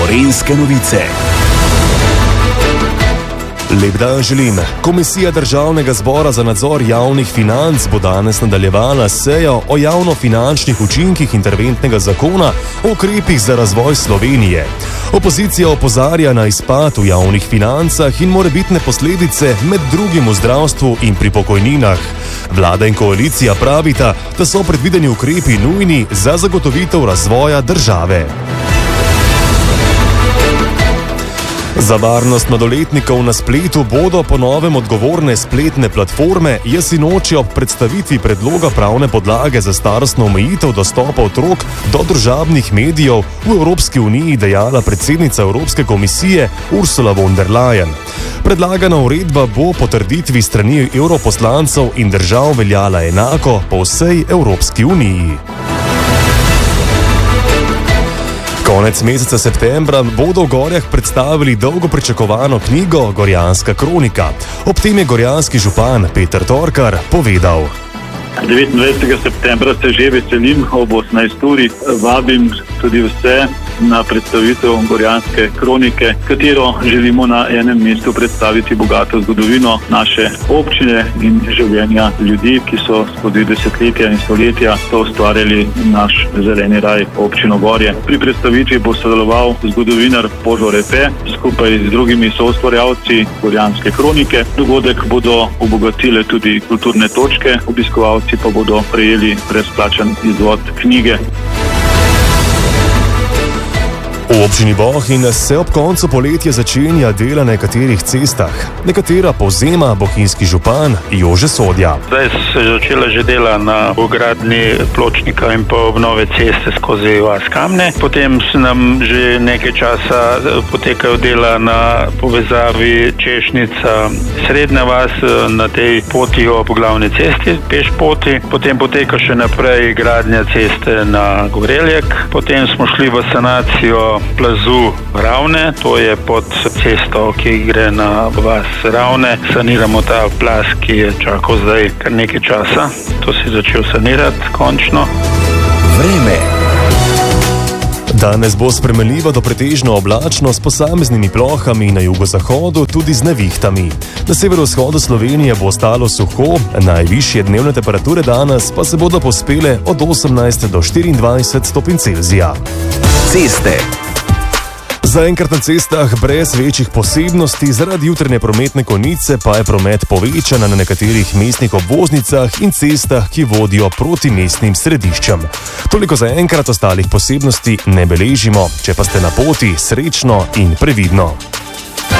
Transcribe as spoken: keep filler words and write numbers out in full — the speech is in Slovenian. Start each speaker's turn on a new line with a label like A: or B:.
A: Gorenjske novice. Lep dan želim. Komisija Državnega zbora za nadzor javnih financ bo danes nadaljevala sejo o javnofinančnih učinkih interventnega zakona o ukrepih za razvoj Slovenije. Opozicija opozarja na izpad v javnih financah in morebitne posledice, med drugim v zdravstvu in pri pokojninah. Vlada in koalicija pravita, da so predvideni ukrepi nujni za zagotovitev razvoja države. Za varnost mladoletnikov na spletu bodo po novem odgovorne spletne platforme, je sinoči ob predstavitvi predloga pravne podlage za starostno omejitev dostopa otrok do družabnih medijev v Evropski uniji dejala predsednica Evropske komisije Ursula von der Leyen. Predlagana uredba bo po trditvi strani evroposlancev in držav veljala enako po vsej Evropski uniji. Konec meseca septembra bodo v Gorjah predstavili dolgo pričakovano knjigo Gorjanska kronika. Ob tem je gorjanski župan Peter Torkar povedal:
B: devetindvajsetega septembra se že veselim ob osemnajsti uri. Vabim tudi vse na predstavitev Gorjanske kronike, katero želimo na enem mestu predstaviti bogato zgodovino naše občine in življenja ljudi, ki so skozi desetletja in stoletja to ustvarjali naš zeleni raj občino Gorje. Pri predstavitvi bo sodeloval zgodovinar Božo Repe skupaj z drugimi soustvarjalci Gorjanske kronike. Dogodek bodo obogatile tudi kulturne točke, obiskovalci pa bodo prejeli brezplačen izvod knjige.
A: V občini Bohinj se ob koncu poletja začenja dela na nekaterih cestah. Nekatera povzema bohinjski župan Jože Sodja.
C: Zdaj se je začela že dela na ugradnji pločnika in pa obnove ceste skozi vas Kamne. Potem se nam že nekaj časa potekajo dela na povezavi Češnica Srednja vas na tej poti ob glavni cesti, peš poti. Potem poteka še naprej gradnja ceste na Goreljek. Potem smo šli v sanacijo plazu Ravne, to je pod cesto, ki gre na vas Ravne. Saniramo ta plaz, ki je čakal zdaj kar nekaj časa. To si začel sanirati končno.
A: Vreme. Danes bo spremenljivo do pretežno oblačno s posameznimi plohami na jugozahodu, tudi z nevihtami. Na severovzhodu Slovenije bo ostalo suho, najvišje dnevne temperature danes pa se bodo povzpele od osemnajst do štiriindvajset stopinj Celzija. Ceste. Zaenkrat na cestah brez večjih posebnosti, zaradi jutranje prometne konice pa je promet povečan na nekaterih mestnih obvoznicah in cestah, ki vodijo proti mestnim središčem. Toliko zaenkrat, ostalih posebnosti ne beležimo, če pa ste na poti, srečno in previdno.